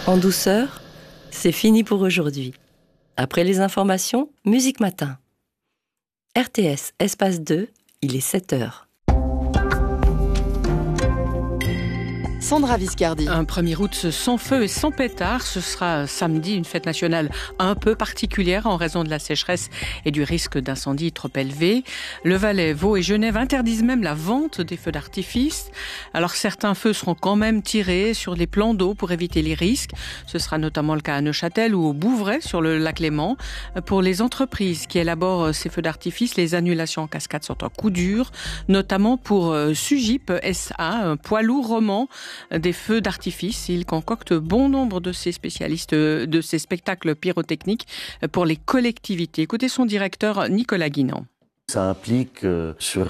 En douceur, c'est fini pour aujourd'hui. Après les informations, Musique Matin. RTS, espace 2, il est 7h. Sandra Viscardi. Un 1er août sans feu et sans pétard. Ce sera samedi une fête nationale un peu particulière en raison de la sécheresse et du risque d'incendie trop élevé. Le Valais, Vaud et Genève interdisent même la vente des feux d'artifice. Alors certains feux seront quand même tirés sur les plans d'eau pour éviter les risques. Ce sera notamment le cas à Neuchâtel ou au Bouvray sur le lac Léman. Pour les entreprises qui élaborent ces feux d'artifice, les annulations en cascade sont un coup dur, notamment pour Sugip SA, un poids lourd roman des feux d'artifice. Il concocte bon nombre de ces spécialistes de ces spectacles pyrotechniques pour les collectivités. Écoutez son directeur Nicolas Guinan. Ça implique sur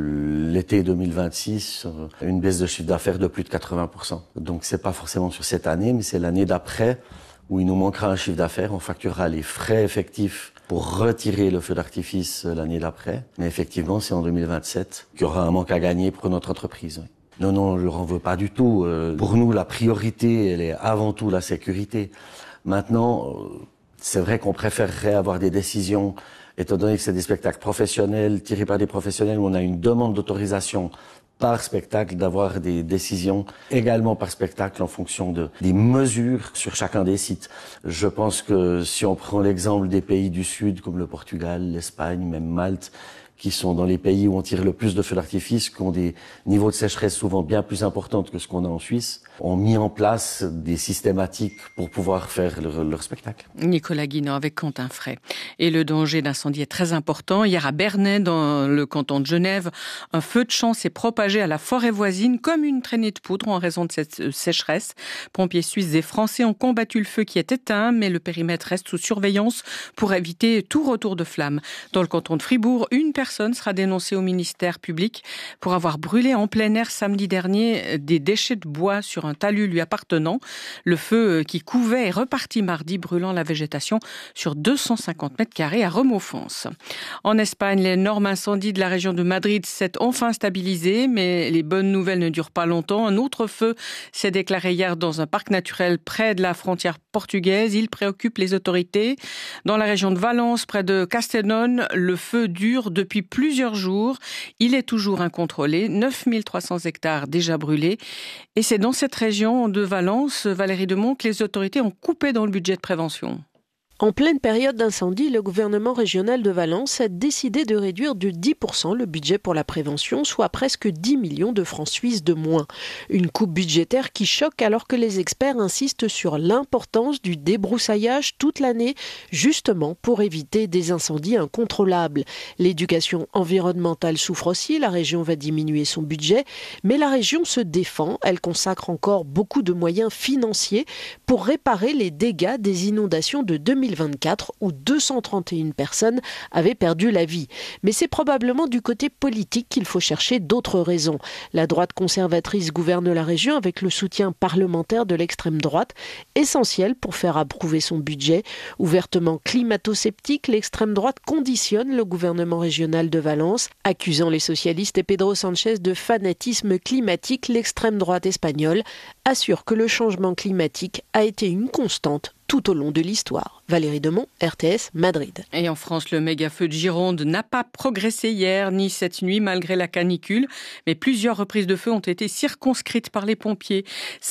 l'été 2026 une baisse de chiffre d'affaires de plus de 80%. Donc c'est pas forcément sur cette année, mais c'est l'année d'après où il nous manquera un chiffre d'affaires. On facturera les frais effectifs pour retirer le feu d'artifice l'année d'après. Mais effectivement, c'est en 2027 qu'il y aura un manque à gagner pour notre entreprise. Non, je ne leur en veux pas du tout. Pour nous, la priorité, elle est avant tout la sécurité. Maintenant, c'est vrai qu'on préférerait avoir des décisions, étant donné que c'est des spectacles professionnels, tirés par des professionnels, où on a une demande d'autorisation par spectacle, d'avoir des décisions également par spectacle en fonction des mesures sur chacun des sites. Je pense que si on prend l'exemple des pays du Sud, comme le Portugal, l'Espagne, même Malte, qui sont dans les pays où on tire le plus de feux d'artifice, qui ont des niveaux de sécheresse souvent bien plus importants que ce qu'on a en Suisse, ont mis en place des systématiques pour pouvoir faire leur spectacle. Nicolas Guinan avec Quentin Fray. Et le danger d'incendie est très important. Hier à Bernay, dans le canton de Genève, un feu de champ s'est propagé à la forêt voisine comme une traînée de poudre en raison de cette sécheresse. Pompiers suisses et français ont combattu le feu qui est éteint, mais le périmètre reste sous surveillance pour éviter tout retour de flamme. Dans le canton de Fribourg, une personne sera dénoncée au ministère public pour avoir brûlé en plein air samedi dernier des déchets de bois sur un talus lui appartenant. Le feu qui couvait est reparti mardi, brûlant la végétation sur 250 mètres carrés à Remofonce. En Espagne, l'énorme incendie de la région de Madrid s'est enfin stabilisé, mais les bonnes nouvelles ne durent pas longtemps. Un autre feu s'est déclaré hier dans un parc naturel près de la frontière portugaise. Il préoccupe les autorités. Dans la région de Valence, près de Castellón, le feu dure depuis plusieurs jours. Il est toujours incontrôlé. 9300 hectares déjà brûlés. Et c'est dans cette région de Valence, Valérie Demont, que les autorités ont coupé dans le budget de prévention. En pleine période d'incendie, le gouvernement régional de Valence a décidé de réduire de 10% le budget pour la prévention, soit presque 10 millions de francs suisses de moins. Une coupe budgétaire qui choque alors que les experts insistent sur l'importance du débroussaillage toute l'année, justement pour éviter des incendies incontrôlables. L'éducation environnementale souffre aussi, la région va diminuer son budget, mais la région se défend, elle consacre encore beaucoup de moyens financiers pour réparer les dégâts des inondations de 2024 où 231 personnes avaient perdu la vie. Mais c'est probablement du côté politique qu'il faut chercher d'autres raisons. La droite conservatrice gouverne la région avec le soutien parlementaire de l'extrême droite, essentiel pour faire approuver son budget. Ouvertement climato-sceptique, l'extrême droite conditionne le gouvernement régional de Valence. Accusant les socialistes et Pedro Sanchez de fanatisme climatique, l'extrême droite espagnole assure que le changement climatique a été une constante tout au long de l'histoire. Valérie Demont, RTS, Madrid. Et en France, le méga-feu de Gironde n'a pas progressé hier ni cette nuit malgré la canicule, mais plusieurs reprises de feu ont été circonscrites par les pompiers.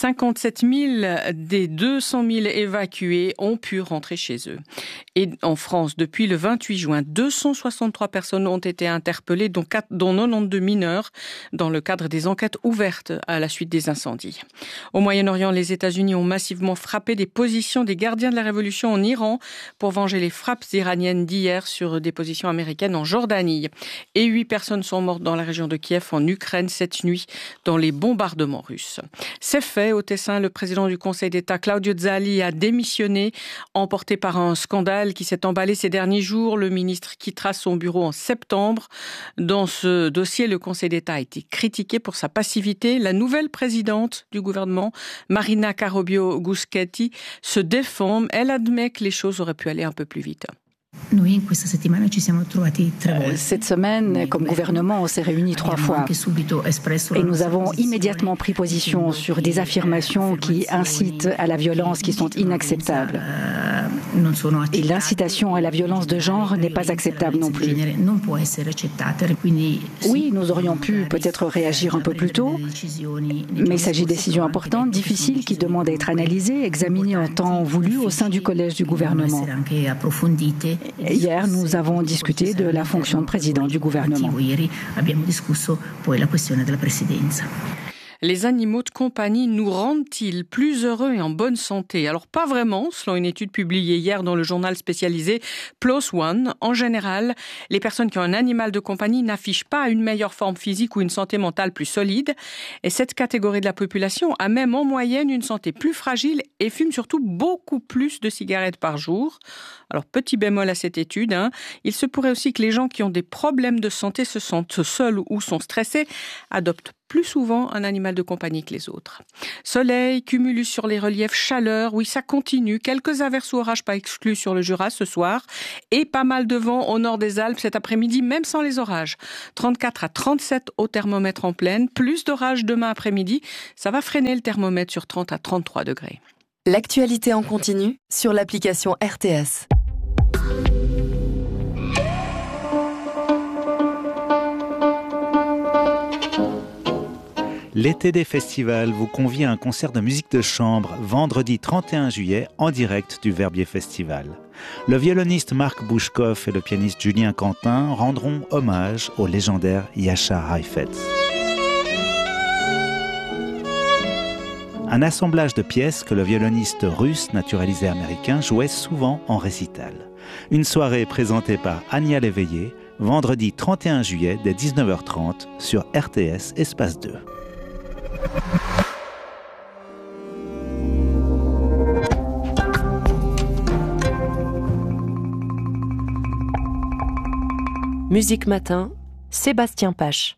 57 000 des 200 000 évacués ont pu rentrer chez eux. Et en France, depuis le 28 juin, 263 personnes ont été interpellées, dont 92 mineurs, dans le cadre des enquêtes ouvertes à la suite des incendies. Au Moyen-Orient, les États-Unis ont massivement frappé des positions des gardiens de la révolution en Iran pour venger les frappes iraniennes d'hier sur des positions américaines en Jordanie. Et 8 personnes sont mortes dans la région de Kiev en Ukraine cette nuit dans les bombardements russes. C'est fait au Tessin, le président du Conseil d'État Claudio Zali a démissionné, emporté par un scandale qui s'est emballé ces derniers jours. Le ministre quittera son bureau en septembre. Dans ce dossier, le Conseil d'État a été critiqué pour sa passivité. La nouvelle présidente du gouvernement, Marina Carobio Guschetti, se défend. Elle admet que les choses auraient pu aller un peu plus vite. Cette semaine, comme gouvernement, on s'est réunis 3 fois et nous avons immédiatement pris position sur des affirmations qui incitent à la violence, qui sont inacceptables. Et l'incitation à la violence de genre n'est pas acceptable non plus. Oui, nous aurions pu peut-être réagir un peu plus tôt, mais il s'agit de décisions importantes, difficiles, qui demandent à être analysées, examinées en temps voulu au sein du collège du gouvernement. Hier, nous avons discuté de la fonction de président du gouvernement. Les animaux de compagnie nous rendent-ils plus heureux et en bonne santé? Alors pas vraiment, selon une étude publiée hier dans le journal spécialisé PLOS ONE. En général, les personnes qui ont un animal de compagnie n'affichent pas une meilleure forme physique ou une santé mentale plus solide. Et cette catégorie de la population a même en moyenne une santé plus fragile et fume surtout beaucoup plus de cigarettes par jour. Alors petit bémol à cette étude, il se pourrait aussi que les gens qui ont des problèmes de santé se sentent seuls ou sont stressés, adoptent plus souvent un animal de compagnie que les autres. Soleil, cumulus sur les reliefs, chaleur, oui ça continue. Quelques averses ou orages pas exclus sur le Jura ce soir et pas mal de vent au nord des Alpes cet après-midi, même sans les orages. 34 à 37 au thermomètre en pleine, plus d'orages demain après-midi. Ça va freiner le thermomètre sur 30 à 33 degrés. L'actualité en continu sur l'application RTS. L'été des festivals vous convie à un concert de musique de chambre vendredi 31 juillet en direct du Verbier Festival. Le violoniste Marc Bouchkov et le pianiste Julien Quentin rendront hommage au légendaire Jascha Heifetz. Un assemblage de pièces que le violoniste russe naturalisé américain jouait souvent en récital. Une soirée présentée par Ania Léveillé, vendredi 31 juillet dès 19h30 sur RTS Espace 2. Musique Matin, Sébastien Pache.